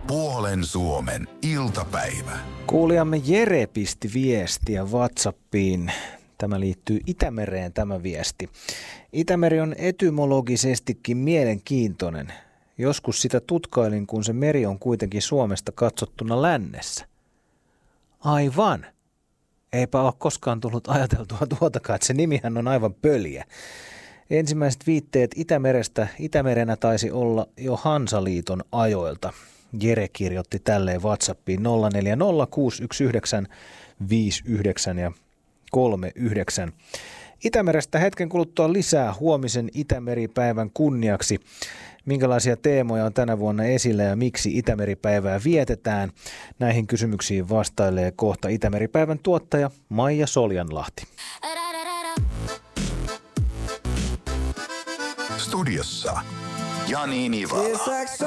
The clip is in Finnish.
Puolen Suomen iltapäivä. Kuulijamme Jere pisti viestiä WhatsAppiin. Tämä liittyy Itämereen tämä viesti. Itämeri on etymologisestikin mielenkiintoinen. Joskus sitä tutkailin, kun se meri on kuitenkin Suomesta katsottuna lännessä. Aivan. Eipä ole koskaan tullut ajateltua tuotakaan, että se nimihän on aivan pöljä. Ensimmäiset viitteet Itämerestä Itämerenä taisi olla jo Hansaliiton ajoilta. Jere kirjoitti tälleen WhatsAppiin 04061959 ja 39. Itämerestä hetken kuluttua lisää huomisen Itämeripäivän kunniaksi. Minkälaisia teemoja on tänä vuonna esillä ja miksi Itämeripäivää vietetään? Näihin kysymyksiin vastailee kohta Itämeripäivän tuottaja Maija Soljanlahti. Studiossa Jani Nivala.